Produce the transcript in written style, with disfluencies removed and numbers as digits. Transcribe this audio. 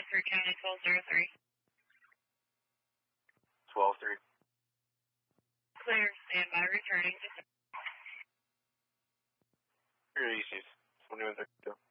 Rutherford County 1203. 12-3. Clear, standby, returning. Here, ECs. 2132.